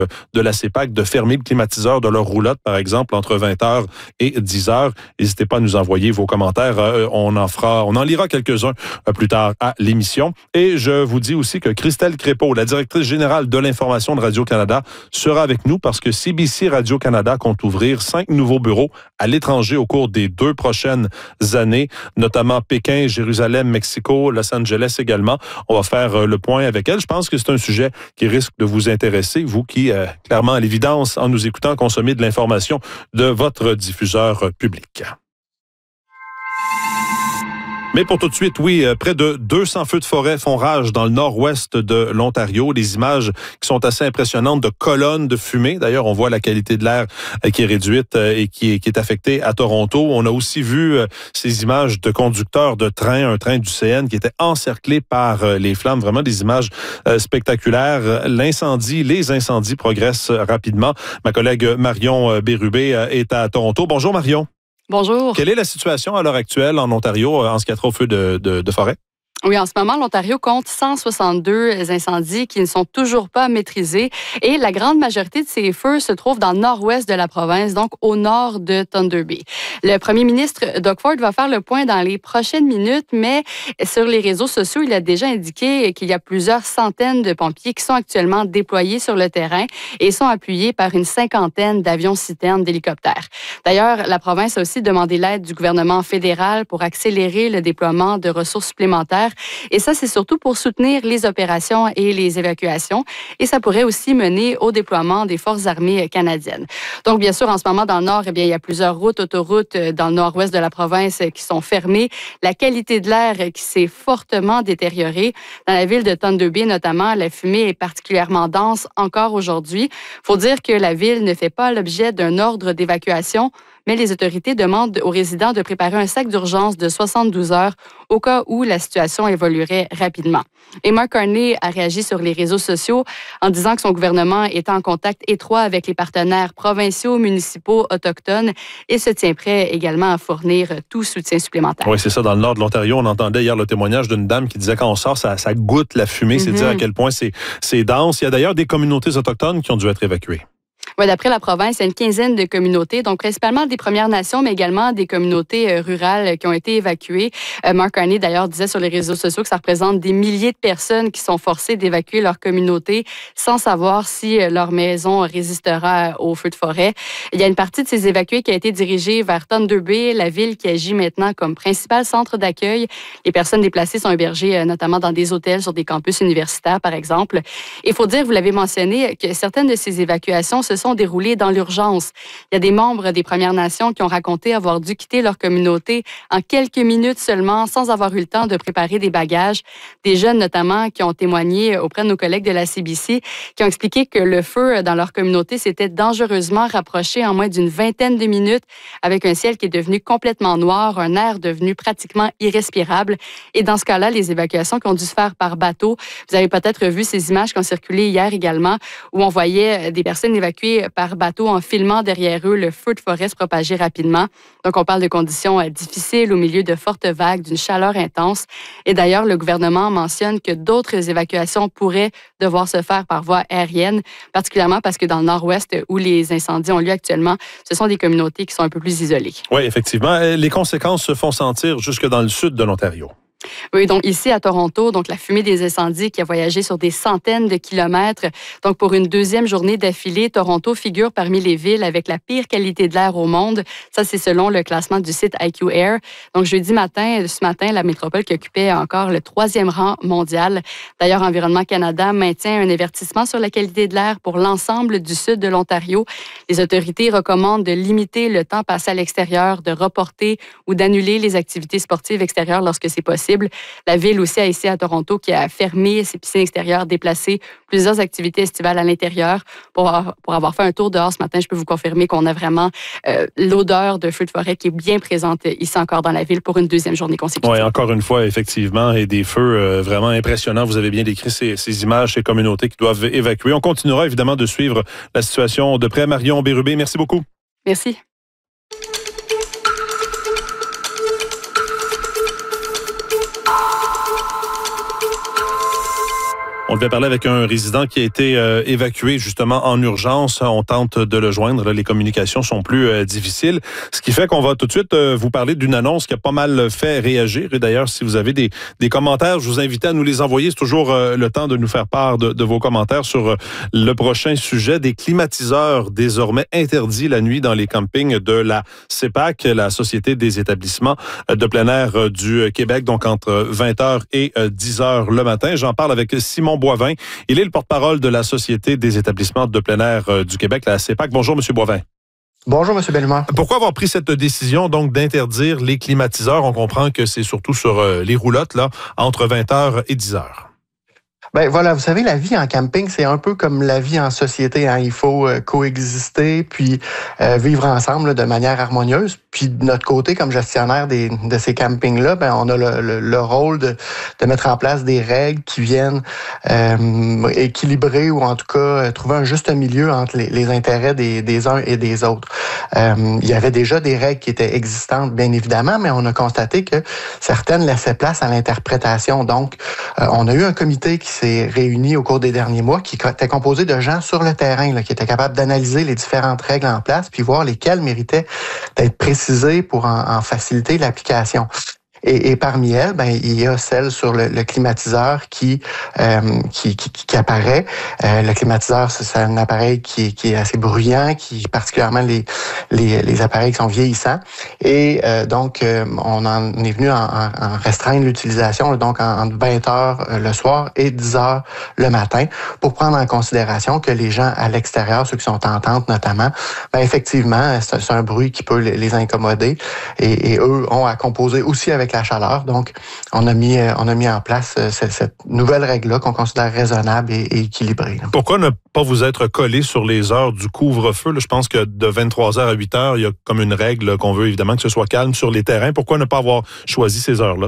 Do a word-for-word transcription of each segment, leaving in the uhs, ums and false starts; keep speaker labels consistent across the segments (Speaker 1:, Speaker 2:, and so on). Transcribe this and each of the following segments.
Speaker 1: de la CEPAC de fermer le climatiseur de leur roulotte, par exemple, entre vingt heures et dix heures. N'hésitez pas à nous envoyer vos commentaires. Euh, on en fera, on en lira quelques-uns euh, plus tard à l'émission. Et je vous dis aussi que Christelle Crépeau, la directrice générale de l'information de Radio-Canada, sera avec nous parce que C B C Radio-Canada compte ouvrir cinq nouveaux bureaux à l'étranger au cours des deux prochaines années, notamment Pékin, Jérusalem, Mexico, Los Angeles également. On va faire euh, le point avec elle. Je pense que c'est un sujet qui risque de vous intéresser, vous qui, euh, clairement, à l'évidence, en nous écoutant, consommez de l'information de votre diffuseur public. Mais pour tout de suite, oui, près de deux cents feux de forêt font rage dans le nord-ouest de l'Ontario. Des images qui sont assez impressionnantes de colonnes de fumée. D'ailleurs, on voit la qualité de l'air qui est réduite et qui est, qui est affectée à Toronto. On a aussi vu ces images de conducteurs de train, un train du C N qui était encerclé par les flammes. Vraiment des images spectaculaires. L'incendie, les incendies progressent rapidement. Ma collègue Marion Bérubé est à Toronto. Bonjour Marion.
Speaker 2: Bonjour.
Speaker 1: Quelle est la situation à l'heure actuelle en Ontario en ce qui a trait au feu de, de, de forêt?
Speaker 2: Oui, en ce moment, l'Ontario compte cent soixante-deux incendies qui ne sont toujours pas maîtrisés et la grande majorité de ces feux se trouvent dans le nord-ouest de la province, donc au nord de Thunder Bay. Le premier ministre Doug Ford va faire le point dans les prochaines minutes, mais sur les réseaux sociaux, il a déjà indiqué qu'il y a plusieurs centaines de pompiers qui sont actuellement déployés sur le terrain et sont appuyés par une cinquantaine d'avions-citernes d'hélicoptères. D'ailleurs, la province a aussi demandé l'aide du gouvernement fédéral pour accélérer le déploiement de ressources supplémentaires. Et ça, c'est surtout pour soutenir les opérations et les évacuations. Et ça pourrait aussi mener au déploiement des forces armées canadiennes. Donc, bien sûr, en ce moment, dans le nord, eh bien, il y a plusieurs routes, autoroutes dans le nord-ouest de la province qui sont fermées. La qualité de l'air qui s'est fortement détériorée. Dans la ville de Thunder Bay, notamment, la fumée est particulièrement dense encore aujourd'hui. Il faut dire que la ville ne fait pas l'objet d'un ordre d'évacuation, mais les autorités demandent aux résidents de préparer un sac d'urgence de soixante-douze heures au cas où la situation évoluerait rapidement. Et Mark Carney a réagi sur les réseaux sociaux en disant que son gouvernement est en contact étroit avec les partenaires provinciaux, municipaux, autochtones et se tient prêt également à fournir tout soutien supplémentaire.
Speaker 1: Oui, c'est ça. Dans le nord de l'Ontario, on entendait hier le témoignage d'une dame qui disait quand on sort, ça, ça goûte la fumée. Mm-hmm. C'est dire à quel point c'est, c'est dense. Il y a d'ailleurs des communautés autochtones qui ont dû être évacuées.
Speaker 2: Oui, d'après la province, il y a une quinzaine de communautés, donc principalement des Premières Nations, mais également des communautés euh, rurales qui ont été évacuées. Euh, Mark Carney, d'ailleurs, disait sur les réseaux sociaux que ça représente des milliers de personnes qui sont forcées d'évacuer leur communauté sans savoir si euh, leur maison résistera au feu de forêt. Il y a une partie de ces évacués qui a été dirigée vers Thunder Bay, la ville qui agit maintenant comme principal centre d'accueil. Les personnes déplacées sont hébergées euh, notamment dans des hôtels sur des campus universitaires, par exemple. Il faut dire, vous l'avez mentionné, que certaines de ces évacuations se sont déroulées dans l'urgence. Il y a des membres des Premières Nations qui ont raconté avoir dû quitter leur communauté en quelques minutes seulement, sans avoir eu le temps de préparer des bagages. Des jeunes, notamment, qui ont témoigné auprès de nos collègues de la C B C, qui ont expliqué que le feu dans leur communauté s'était dangereusement rapproché en moins d'une vingtaine de minutes, avec un ciel qui est devenu complètement noir, un air devenu pratiquement irrespirable. Et dans ce cas-là, les évacuations qui ont dû se faire par bateau. Vous avez peut-être vu ces images qui ont circulé hier également, où on voyait des personnes évacuées par bateau en filmant derrière eux le feu de forêt se propager rapidement. Donc, on parle de conditions difficiles au milieu de fortes vagues, d'une chaleur intense. Et d'ailleurs, le gouvernement mentionne que d'autres évacuations pourraient devoir se faire par voie aérienne, particulièrement parce que dans le nord-ouest, où les incendies ont lieu actuellement, ce sont des communautés qui sont un peu plus isolées.
Speaker 1: Oui, effectivement. Les conséquences se font sentir jusque dans le sud de l'Ontario.
Speaker 2: Oui, donc ici à Toronto, donc la fumée des incendies qui a voyagé sur des centaines de kilomètres. Donc pour une deuxième journée d'affilée, Toronto figure parmi les villes avec la pire qualité de l'air au monde. Ça, c'est selon le classement du site I Q Air. Donc jeudi matin, ce matin, la métropole qui occupait encore le troisième rang mondial. D'ailleurs, Environnement Canada maintient un avertissement sur la qualité de l'air pour l'ensemble du sud de l'Ontario. Les autorités recommandent de limiter le temps passé à l'extérieur, de reporter ou d'annuler les activités sportives extérieures lorsque c'est possible. La ville aussi a ici à Toronto qui a fermé ses piscines extérieures, déplacé plusieurs activités estivales à l'intérieur. Pour avoir, pour avoir fait un tour dehors ce matin, je peux vous confirmer qu'on a vraiment euh, l'odeur de feu de forêt qui est bien présente ici encore dans la ville pour une deuxième journée consécutive.
Speaker 1: Oui, encore une fois, effectivement, et des feux euh, vraiment impressionnants. Vous avez bien décrit ces, ces images, ces communautés qui doivent évacuer. On continuera évidemment de suivre la situation de près. Marion Bérubé, merci beaucoup.
Speaker 2: Merci.
Speaker 1: On devait parler avec un résident qui a été euh, évacué justement en urgence. On tente de le joindre. Les communications sont plus euh, difficiles. Ce qui fait qu'on va tout de suite euh, vous parler d'une annonce qui a pas mal fait réagir. Et d'ailleurs, si vous avez des, des commentaires, je vous invite à nous les envoyer. C'est toujours euh, le temps de nous faire part de, de vos commentaires sur euh, le prochain sujet. Des climatiseurs désormais interdits la nuit dans les campings de la C E P A C, la Société des établissements de plein air du Québec, donc entre vingt heures et dix heures le matin. J'en parle avec Simon Boivin. Il est le porte-parole de la Société des établissements de plein air du Québec, la C E P A C. Bonjour, M. Boivin.
Speaker 3: Bonjour, M. Bellemare.
Speaker 1: Pourquoi avoir pris cette décision donc d'interdire les climatiseurs? On comprend que c'est surtout sur les roulottes, là, entre vingt heures et dix heures.
Speaker 3: Ben voilà, vous savez, la vie en camping, c'est un peu comme la vie en société. Hein. Il faut euh, coexister, puis euh, vivre ensemble là, de manière harmonieuse. Puis de notre côté, comme gestionnaire des, de ces campings-là, ben on a le, le, le rôle de, de mettre en place des règles qui viennent euh, équilibrer ou en tout cas trouver un juste milieu entre les, les intérêts des, des uns et des autres. Euh, il y avait déjà des règles qui étaient existantes, bien évidemment, mais on a constaté que certaines laissaient place à l'interprétation. Donc, euh, on a eu un comité qui s'est réuni au cours des derniers mois, qui était composé de gens sur le terrain, là, qui étaient capables d'analyser les différentes règles en place, puis voir lesquelles méritaient d'être précisées pour en, en faciliter l'application. Et, et parmi elles, ben il y a celle sur le, le climatiseur qui, euh, qui, qui qui apparaît. Euh, le climatiseur, c'est un appareil qui, qui est assez bruyant, qui particulièrement les les, les appareils qui sont vieillissants. Et euh, donc euh, on en est venu en, en restreindre l'utilisation, donc entre vingt heures le soir et dix heures le matin, pour prendre en considération que les gens à l'extérieur, ceux qui sont en tente notamment, ben effectivement, c'est, c'est un bruit qui peut les, les incommoder. Et, et eux ont à composer aussi avec la chaleur. Donc, on a mis, on a mis en place cette, cette nouvelle règle-là qu'on considère raisonnable et, et équilibrée. Là.
Speaker 1: Pourquoi ne pas vous être collé sur les heures du couvre-feu? Là, je pense que de vingt-trois heures à huit heures, il y a comme une règle là, qu'on veut évidemment que ce soit calme sur les terrains. Pourquoi ne pas avoir choisi ces heures-là?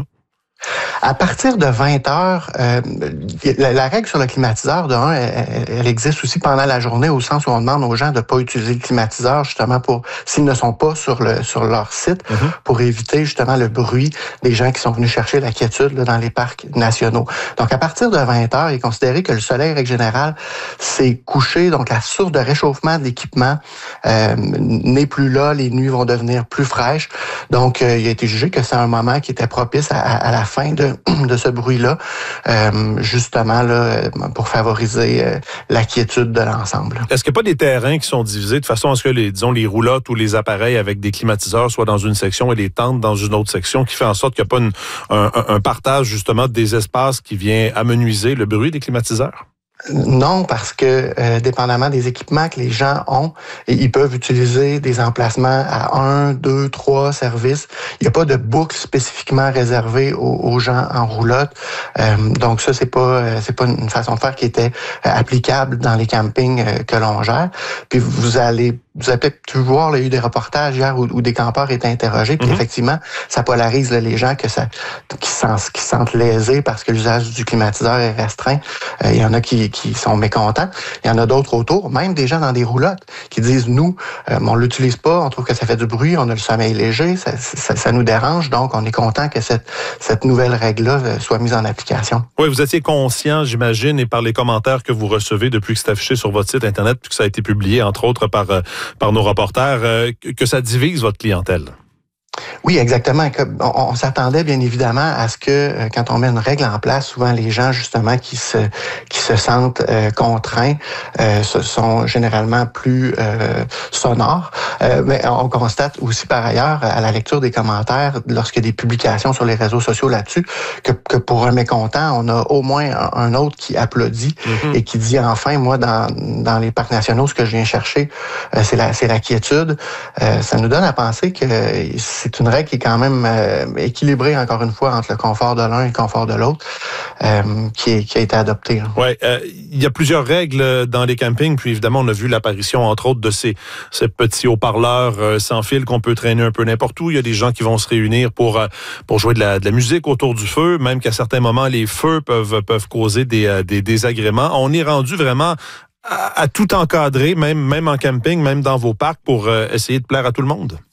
Speaker 3: À partir de vingt heures, euh, la, la règle sur le climatiseur, de un, elle, elle existe aussi pendant la journée, au sens où on demande aux gens de ne pas utiliser le climatiseur, justement, pour s'ils ne sont pas sur le sur leur site, mm-hmm. pour éviter justement le bruit des gens qui sont venus chercher la quiétude là, dans les parcs nationaux. Donc, à partir de vingt heures, il est considéré que le soleil, règle générale, s'est couché, donc la source de réchauffement de l'équipement euh, n'est plus là, les nuits vont devenir plus fraîches. Donc, euh, il a été jugé que c'est un moment qui était propice à, à la fin de, de ce bruit-là, euh, justement là, pour favoriser euh, la quiétude de l'ensemble.
Speaker 1: Est-ce qu'il n'y a pas des terrains qui sont divisés de façon à ce que les, disons, les roulottes ou les appareils avec des climatiseurs soient dans une section et les tentes dans une autre section, qui fait en sorte qu'il n'y a pas une, un, un partage justement des espaces qui vient amenuiser le bruit des climatiseurs?
Speaker 3: Non, parce que euh, dépendamment des équipements que les gens ont, ils peuvent utiliser des emplacements à un, deux, trois services. Il n'y a pas de boucle spécifiquement réservée aux, aux gens en roulotte. Euh, donc ça, c'est pas c'est pas une façon de faire qui était applicable dans les campings euh, que l'on gère. Puis vous allez Vous avez peut-être pu voir, là, il y a eu des reportages hier où, où des campeurs étaient interrogés, puis mm-hmm. effectivement, ça polarise là, les gens que ça, qui, sentent, qui sentent lésés parce que l'usage du climatiseur est restreint. Euh, il y en a qui, qui sont mécontents. Il y en a d'autres autour, même des gens dans des roulottes, qui disent, nous, euh, on l'utilise pas, on trouve que ça fait du bruit, on a le sommeil léger, ça, ça, ça nous dérange, donc on est content que cette, cette nouvelle règle-là soit mise en application.
Speaker 1: Oui, vous étiez conscient, j'imagine, et par les commentaires que vous recevez depuis que c'est affiché sur votre site Internet, puis que ça a été publié, entre autres, par... Euh, par nos reporters, euh, que ça divise votre clientèle.
Speaker 3: Oui, exactement. On, on s'attendait bien évidemment à ce que quand on met une règle en place, souvent les gens justement qui se qui se sentent euh, contraints euh, ce sont généralement plus euh, sonores. Euh, mais on constate aussi par ailleurs à la lecture des commentaires, lorsqu'il y a des publications sur les réseaux sociaux là-dessus, que, que pour un mécontent, on a au moins un, un autre qui applaudit mm-hmm. et qui dit enfin, moi dans dans les parcs nationaux, ce que je viens chercher, euh, c'est la c'est la quiétude. Euh, ça nous donne à penser que c'est une règle qui est quand même euh, équilibrée, encore une fois, entre le confort de l'un et le confort de l'autre, euh, qui, est, qui a été adoptée.
Speaker 1: Oui, euh, il y a plusieurs règles dans les campings, puis évidemment, on a vu l'apparition, entre autres, de ces, ces petits haut-parleurs euh, sans fil qu'on peut traîner un peu n'importe où. Il y a des gens qui vont se réunir pour, euh, pour jouer de la, de la musique autour du feu, même qu'à certains moments, les feux peuvent, peuvent causer des, euh, des désagréments. On est rendu vraiment à, à tout encadrer, même, même en camping, même dans vos parcs, pour euh, essayer de plaire à tout le monde.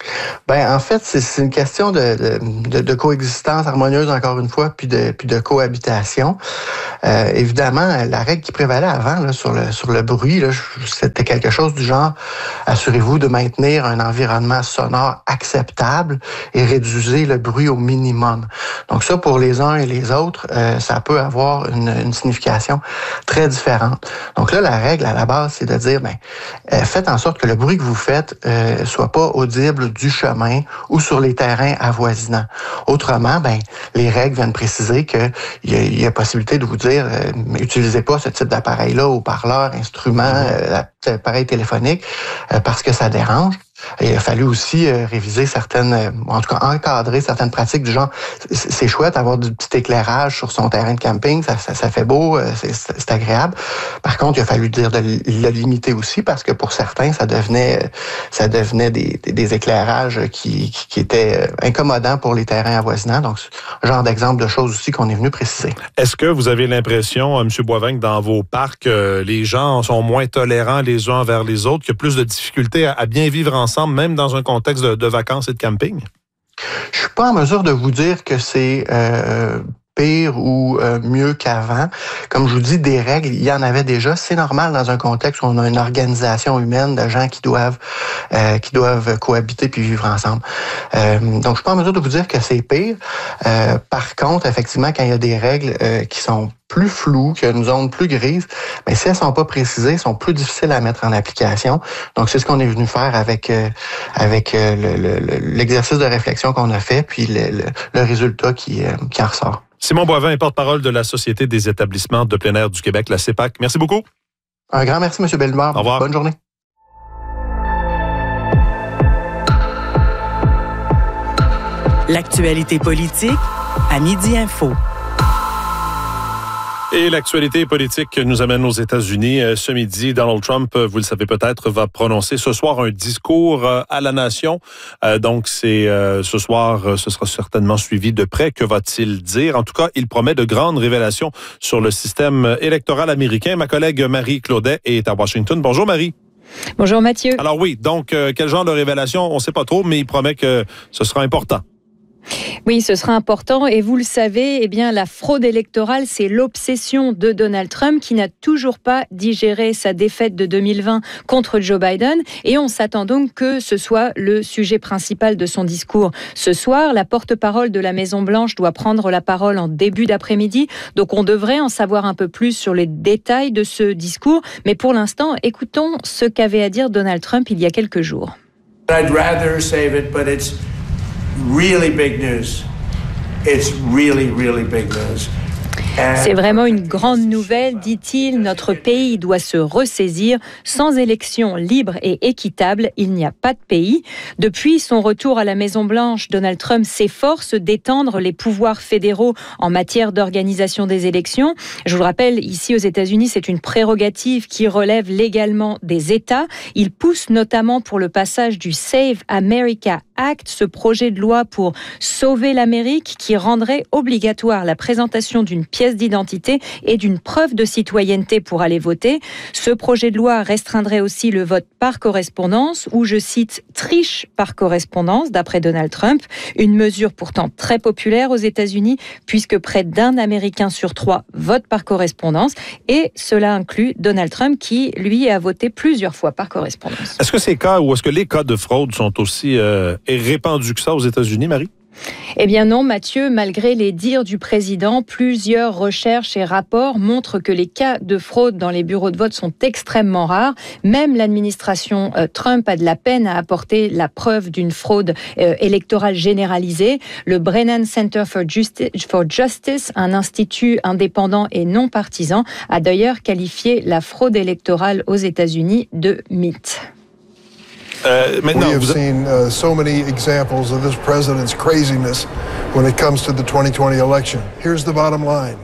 Speaker 3: Ben en fait, c'est, c'est une question de, de, de coexistence harmonieuse, encore une fois, puis de, puis de cohabitation. Euh, évidemment, la règle qui prévalait avant là, sur, le, sur le bruit, là, c'était quelque chose du genre, assurez-vous de maintenir un environnement sonore acceptable et réduisez le bruit au minimum. Donc ça, pour les uns et les autres, euh, ça peut avoir une, une signification très différente. Donc là, la règle à la base, c'est de dire, ben, euh, faites en sorte que le bruit que vous faites euh, soit pas audible du chemin ou sur les terrains avoisinants. Autrement, ben, les règles viennent préciser qu'il y a, il y a possibilité de vous dire, euh, utilisez pas ce type d'appareil-là, haut-parleur, instrument, euh, appareil téléphonique, euh, parce que ça dérange. Et il a fallu aussi euh, réviser certaines, euh, en tout cas encadrer certaines pratiques du genre, c'est, c'est chouette avoir du petit éclairage sur son terrain de camping, ça, ça, ça fait beau, euh, c'est, c'est agréable. Par contre, il a fallu dire de le limiter aussi parce que pour certains, ça devenait, ça devenait des, des, des éclairages qui, qui, qui étaient incommodants pour les terrains avoisinants. Donc, ce genre d'exemple de choses aussi qu'on est venu préciser.
Speaker 1: Est-ce que vous avez l'impression, M. Boivin, que dans vos parcs, euh, les gens sont moins tolérants les uns envers les autres, qu'il y a plus de difficultés à, à bien vivre ensemble? ensemble, même dans un contexte de, de vacances et de camping?
Speaker 3: Je suis pas en mesure de vous dire que c'est euh, pire ou euh, mieux qu'avant. Comme je vous dis, des règles, il y en avait déjà. C'est normal dans un contexte où on a une organisation humaine de gens qui doivent euh, qui doivent cohabiter puis vivre ensemble. Euh, donc, je suis pas en mesure de vous dire que c'est pire. Euh, par contre, effectivement, quand il y a des règles euh, qui sont plus floues, qu'il y a une zone plus grise, mais si elles sont pas précisées, elles sont plus difficiles à mettre en application. Donc, c'est ce qu'on est venu faire avec euh, avec euh, le, le, l'exercice de réflexion qu'on a fait, puis le, le, le résultat qui, euh, qui en ressort.
Speaker 1: Simon Boivin est porte-parole de la Société des établissements de plein air du Québec, la C E P A C. Merci beaucoup.
Speaker 3: Un grand merci, M. Bellemare.
Speaker 1: Au revoir.
Speaker 3: Bonne journée.
Speaker 4: L'actualité politique à Midi Info.
Speaker 1: Et l'actualité politique nous amène aux États-Unis. Ce midi, Donald Trump, vous le savez peut-être, va prononcer ce soir un discours à la nation. Donc, c'est ce soir, ce sera certainement suivi de près. Que va-t-il dire? En tout cas, il promet de grandes révélations sur le système électoral américain. Ma collègue Marie Claudet est à Washington. Bonjour Marie.
Speaker 5: Bonjour Mathieu.
Speaker 1: Alors oui, donc quel genre de révélation? On ne sait pas trop, mais il promet que ce sera important.
Speaker 5: Oui, ce sera important et vous le savez, eh bien, la fraude électorale, c'est l'obsession de Donald Trump qui n'a toujours pas digéré sa défaite de deux mille vingt contre Joe Biden et on s'attend donc que ce soit le sujet principal de son discours. Ce soir, la porte-parole de la Maison-Blanche doit prendre la parole en début d'après-midi, donc on devrait en savoir un peu plus sur les détails de ce discours, mais pour l'instant, écoutons ce qu'avait à dire Donald Trump il y a quelques jours.
Speaker 6: I'd rather save it, but it's really big news. It's really, really big news.
Speaker 5: C'est vraiment une grande nouvelle, dit-il. Notre pays doit se ressaisir. Sans élections libres et équitables, il n'y a pas de pays. Depuis son retour à la Maison-Blanche, Donald Trump s'efforce d'étendre les pouvoirs fédéraux en matière d'organisation des élections. Je vous le rappelle, ici aux États-Unis, c'est une prérogative qui relève légalement des États. Il pousse notamment pour le passage du Save America Act, ce projet de loi pour sauver l'Amérique qui rendrait obligatoire la présentation d'une pièce d'identité et d'une preuve de citoyenneté pour aller voter. Ce projet de loi restreindrait aussi le vote par correspondance ou, je cite, triche par correspondance, d'après Donald Trump. Une mesure pourtant très populaire aux États-Unis puisque près d'un Américain sur trois vote par correspondance et cela inclut Donald Trump qui, lui, a voté plusieurs fois par correspondance.
Speaker 1: Est-ce que ces cas ou est-ce que les cas de fraude sont aussi euh, répandus que ça aux États-Unis, Marie?
Speaker 5: Eh bien non, Mathieu, malgré les dires du président, plusieurs recherches et rapports montrent que les cas de fraude dans les bureaux de vote sont extrêmement rares. Même l'administration euh, Trump a de la peine à apporter la preuve d'une fraude euh, électorale généralisée. Le Brennan Center for Justice, for Justice, un institut indépendant et non partisan, a d'ailleurs qualifié la fraude électorale aux États-Unis de mythe.
Speaker 1: Euh, maintenant,
Speaker 7: we have
Speaker 1: vous...
Speaker 7: seen uh, so many examples of this president's craziness when it comes to the twenty twenty election. Here's the bottom line.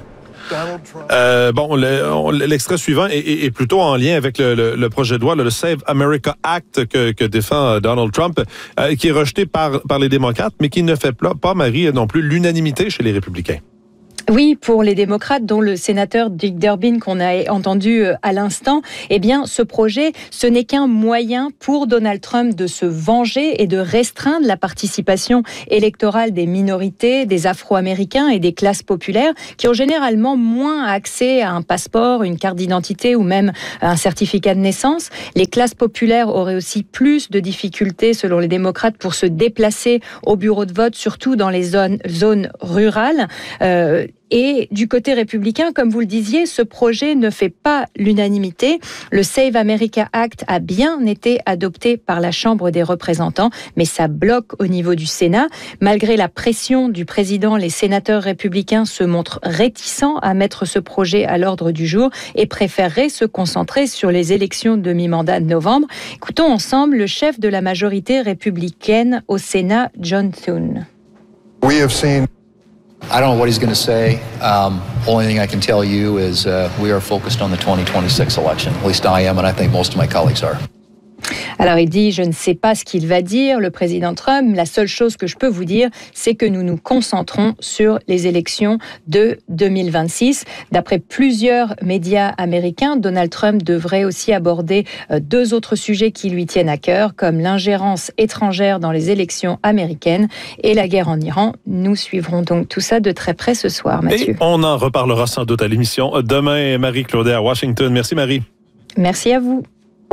Speaker 1: Euh, bon, le, l'extrait suivant est, est, est plutôt en lien avec le, le, le projet de loi, le Save America Act que, que défend Donald Trump, euh, qui est rejeté par, par les démocrates, mais qui ne fait pas, pas, Marie, non plus l'unanimité chez les républicains.
Speaker 5: Oui, pour les démocrates, dont le sénateur Dick Durbin qu'on a entendu à l'instant, eh bien, ce projet, ce n'est qu'un moyen pour Donald Trump de se venger et de restreindre la participation électorale des minorités, des Afro-Américains et des classes populaires qui ont généralement moins accès à un passeport, une carte d'identité ou même un certificat de naissance. Les classes populaires auraient aussi plus de difficultés, selon les démocrates, pour se déplacer au bureau de vote, surtout dans les zones, zones rurales. Euh, Et du côté républicain, comme vous le disiez, ce projet ne fait pas l'unanimité. Le Save America Act a bien été adopté par la Chambre des représentants, mais ça bloque au niveau du Sénat. Malgré la pression du président, les sénateurs républicains se montrent réticents à mettre ce projet à l'ordre du jour et préféreraient se concentrer sur les élections de mi-mandat de novembre. Écoutons ensemble le chef de la majorité républicaine au Sénat, John Thune.
Speaker 7: We have seen
Speaker 8: I don't know what he's going to say. Um, only thing I can tell you is uh, we are focused on the twenty twenty-six election. At least I am, and I think most of my colleagues are.
Speaker 5: Alors il dit, je ne sais pas ce qu'il va dire, le président Trump. La seule chose que je peux vous dire, c'est que nous nous concentrons sur les élections de deux mille vingt-six. D'après plusieurs médias américains, Donald Trump devrait aussi aborder deux autres sujets qui lui tiennent à cœur, comme l'ingérence étrangère dans les élections américaines et la guerre en Iran. Nous suivrons donc tout ça de très près ce soir, Mathieu.
Speaker 1: Et on en reparlera sans doute à l'émission demain. Marie-Claudette à Washington. Merci Marie.
Speaker 5: Merci à vous.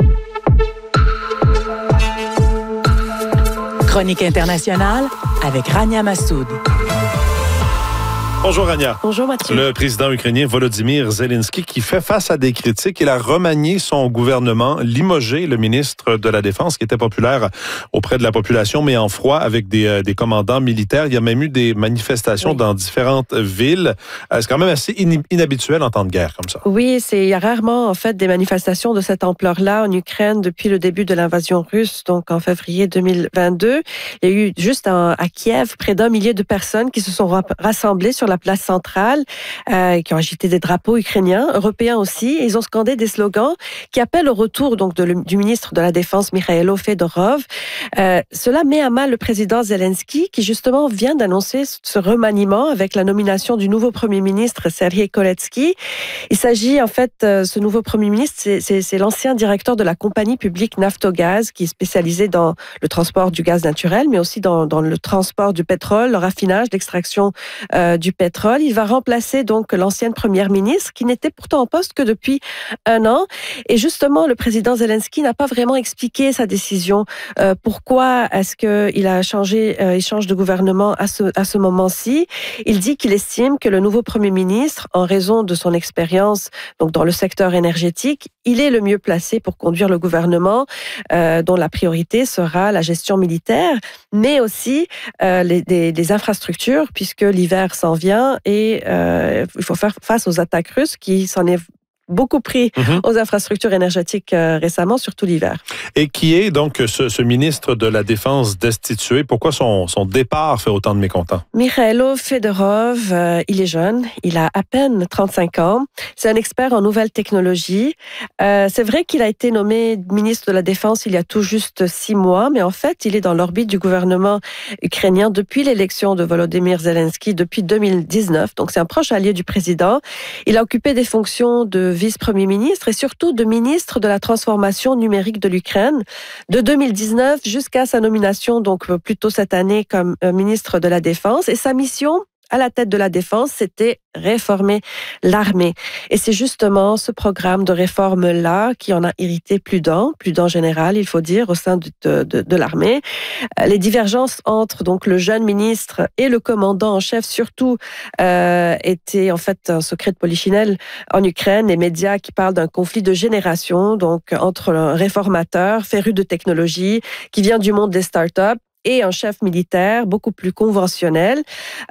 Speaker 4: Chronique internationale avec Rania Massoud.
Speaker 1: Bonjour Rania.
Speaker 9: Bonjour Mathieu.
Speaker 1: Le président ukrainien Volodymyr Zelensky qui fait face à des critiques, il a remanié son gouvernement, limogé le ministre de la Défense qui était populaire auprès de la population, mais en froid avec des, euh, des commandants militaires. Il y a même eu des manifestations oui. dans différentes villes. C'est quand même assez in- inhabituel en temps de guerre comme ça.
Speaker 9: Oui, c'est, il y a rarement en fait des manifestations de cette ampleur-là en Ukraine depuis le début de l'invasion russe, donc en février deux mille vingt-deux. Il y a eu juste en, à Kiev près d'un millier de personnes qui se sont rassemblées sur la place centrale, euh, qui ont agité des drapeaux ukrainiens, européens aussi. Et ils ont scandé des slogans qui appellent au retour donc de, du ministre de la Défense, Mikhailo Fedorov. Euh, cela met à mal le président Zelensky, qui justement vient d'annoncer ce remaniement avec la nomination du nouveau Premier ministre, Serhiy Koletsky. Il s'agit en fait, euh, ce nouveau Premier ministre, c'est, c'est, c'est l'ancien directeur de la compagnie publique Naftogaz, qui est spécialisé dans le transport du gaz naturel, mais aussi dans, dans le transport du pétrole, le raffinage, l'extraction euh, du pétrole. Il va remplacer donc l'ancienne première ministre qui n'était pourtant en poste que depuis un an. Et justement, le président Zelensky n'a pas vraiment expliqué sa décision. Euh, pourquoi est-ce qu'il a changé, euh, il change de gouvernement à ce, à ce moment-ci? Il dit qu'il estime que le nouveau premier ministre, en raison de son expérience donc dans le secteur énergétique, il est le mieux placé pour conduire le gouvernement, euh, dont la priorité sera la gestion militaire, mais aussi euh, les, des, des infrastructures, puisque l'hiver s'en vient. Et euh, il faut faire face aux attaques russes qui s'en est beaucoup pris mm-hmm. aux infrastructures énergétiques euh, récemment, surtout l'hiver.
Speaker 1: Et qui est donc ce, ce ministre de la Défense destitué? Pourquoi son, son départ fait autant de mécontents?
Speaker 9: Mikhailo Fedorov, euh, il est jeune, il a à peine trente-cinq ans. C'est un expert en nouvelles technologies. Euh, c'est vrai qu'il a été nommé ministre de la Défense il y a tout juste six mois, mais en fait, il est dans l'orbite du gouvernement ukrainien depuis l'élection de Volodymyr Zelensky, depuis deux mille dix-neuf. Donc, c'est un proche allié du président. Il a occupé des fonctions de vice-premier ministre et surtout de ministre de la transformation numérique de l'Ukraine de deux mille dix-neuf jusqu'à sa nomination, donc plutôt cette année, comme ministre de la Défense. Et sa mission à la tête de la Défense, c'était réformer l'armée. Et c'est justement ce programme de réforme-là qui en a irrité plus d'un, plus d'un général, il faut dire, au sein de, de, de l'armée. Les divergences entre donc le jeune ministre et le commandant en chef, surtout, euh, étaient en fait un secret de polichinelle en Ukraine. Les médias qui parlent d'un conflit de génération, donc entre un réformateur féru de technologie qui vient du monde des startups et un chef militaire beaucoup plus conventionnel.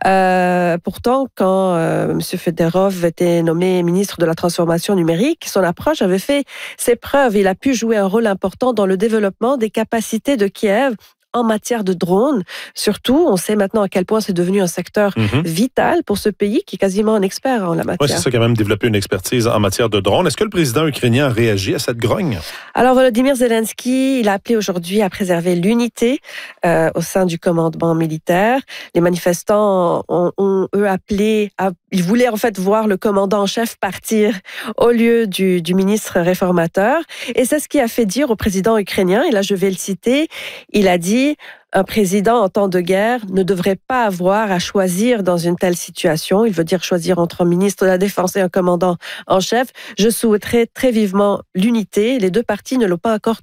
Speaker 9: Euh, pourtant, quand euh, M. Fedorov était nommé ministre de la Transformation numérique, son approche avait fait ses preuves. Il a pu jouer un rôle important dans le développement des capacités de Kiev en matière de drones. Surtout, on sait maintenant à quel point c'est devenu un secteur mm-hmm. vital pour ce pays qui est quasiment un expert en la matière.
Speaker 1: Oui, c'est ça, qui a même développé une expertise en matière de drones. Est-ce que le président ukrainien a réagi à cette grogne?
Speaker 9: Alors, Volodymyr Zelensky, il a appelé aujourd'hui à préserver l'unité euh, au sein du commandement militaire. Les manifestants ont, ont eux, appelé, à, ils voulaient en fait voir le commandant en chef partir au lieu du, du ministre réformateur. Et c'est ce qui a fait dire au président ukrainien, et là je vais le citer, il a dit: un président en temps de guerre ne devrait pas avoir à choisir dans une telle situation. Il veut dire choisir entre un ministre de la Défense et un commandant en chef. Je souhaiterais très vivement l'unité. Les deux parties ne l'ont pas encore